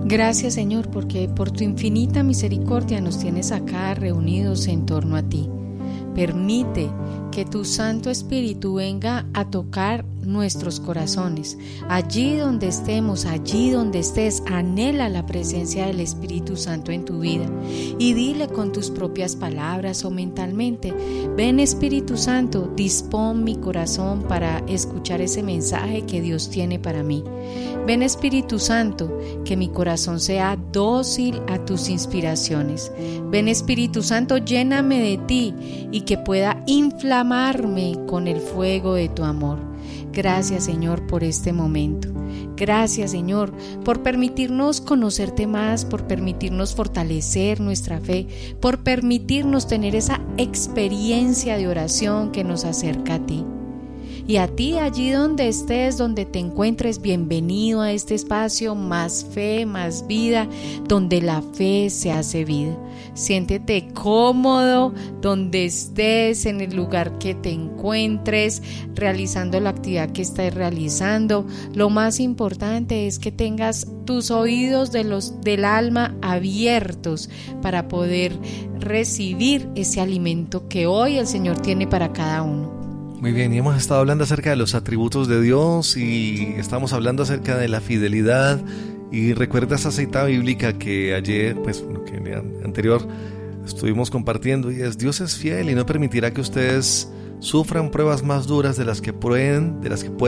Gracias, Señor, porque por tu infinita misericordia nos tienes acá reunidos en torno a ti. Permite que tu Santo Espíritu venga a tocar nuestros corazones. Allí donde estemos, allí donde estés, anhela la presencia del Espíritu Santo en tu vida y dile con tus propias palabras o mentalmente: ven, Espíritu Santo, dispón mi corazón para escuchar ese mensaje que Dios tiene para mí. Ven, Espíritu Santo, que mi corazón sea dócil a tus inspiraciones. Ven, Espíritu Santo, lléname de ti y que pueda inflamarme con el fuego de tu amor. Gracias, Señor, por este momento. Gracias, Señor, por permitirnos conocerte más, por permitirnos fortalecer nuestra fe, por permitirnos tener esa experiencia de oración que nos acerca a ti. Y a ti, allí donde estés, donde te encuentres, bienvenido a este espacio Más Fe, Más Vida, donde la fe se hace vida. Siéntete cómodo donde estés, en el lugar que te encuentres, realizando la actividad que estés realizando. Lo más importante es que tengas tus oídos del alma abiertos para poder recibir ese alimento que hoy el Señor tiene para cada uno. Muy bien, y hemos estado hablando acerca de los atributos de Dios y estamos hablando acerca de la fidelidad. Y recuerda esa cita bíblica que ayer, que en el anterior estuvimos compartiendo, y es: Dios es fiel y no permitirá que ustedes sufran pruebas más duras de las que pueden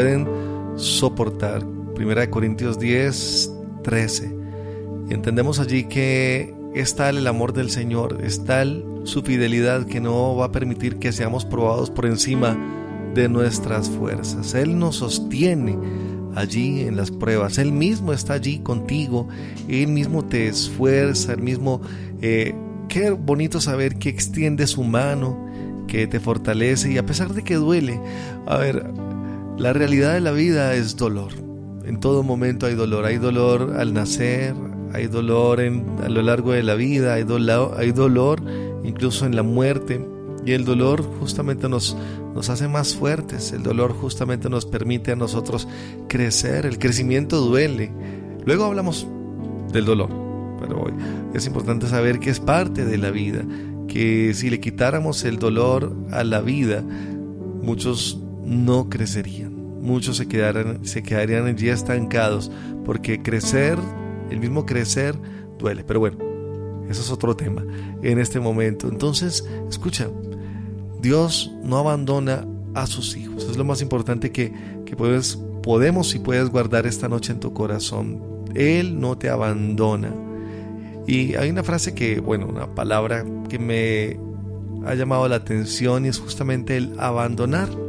soportar. 1 Corintios 10:13. Y entendemos allí que es tal el amor del Señor, es tal su fidelidad, que no va a permitir que seamos probados por encima de nuestras fuerzas. Él nos sostiene allí en las pruebas. Él mismo está allí contigo. Él mismo te esfuerza. Él mismo, qué bonito saber que extiende su mano, que te fortalece. Y a pesar de que duele, la realidad de la vida es dolor. En todo momento hay dolor. Hay dolor al nacer, hay dolor a lo largo de la vida, hay dolor incluso en la muerte. Y el dolor justamente nos hace más fuertes. El dolor justamente nos permite a nosotros crecer. El crecimiento duele. Luego hablamos del dolor, pero hoy es importante saber que es parte de la vida, que si le quitáramos el dolor a la vida, muchos no crecerían, muchos se quedarían allí estancados, porque el mismo crecer duele. Pero bueno, eso es otro tema en este momento. Entonces, escucha, Dios no abandona a sus hijos. Es lo más importante que podemos y puedes guardar esta noche en tu corazón. Él no te abandona. Y hay una frase una palabra que me ha llamado la atención, y es justamente el abandonar.